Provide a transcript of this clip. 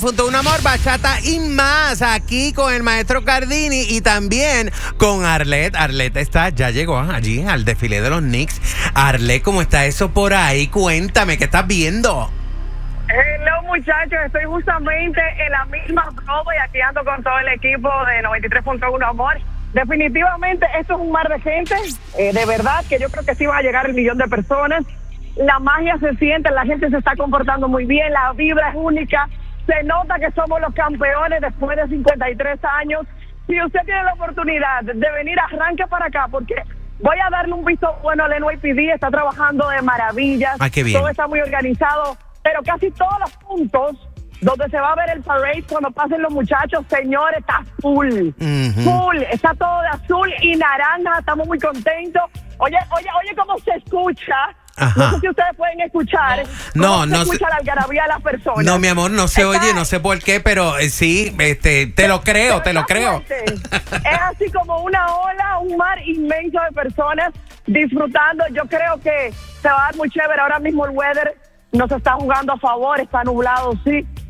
Junto a un amor, bachata y más, aquí con el maestro Cardini y también con Arlette. Arlette ya llegó allí al desfile de los Knicks. Arlette, ¿cómo está eso por ahí? Cuéntame, ¿qué estás viendo? Hello, muchachos, estoy justamente en la misma Broadway, aquí ando con todo el equipo de 93.1 Amor. Definitivamente esto es un mar de gente, de verdad que yo creo que sí va a llegar el 1,000,000 de personas. La magia se siente, la gente se está comportando muy bien, la vibra es única. Se nota que somos los campeones después de 53 años. Si usted tiene la oportunidad de venir, arranque para acá, porque voy a darle un visto bueno al NYPD. Está trabajando de maravillas. Ay, qué bien. Todo está muy organizado, pero casi todos los puntos donde se va a ver el parade cuando pasen los muchachos, señores, está full. Full. Está todo de azul y naranja. Estamos muy contentos. Oye, cómo se escucha. Ajá. No sé si ustedes pueden escuchar. No se escucha la algarabía de las personas. No, mi amor, no se oye, no sé por qué, pero sí, te lo creo. Es así como una ola, un mar inmenso de personas disfrutando. Yo creo que se va a dar muy chévere. Ahora mismo el weather nos está jugando a favor, está nublado, sí.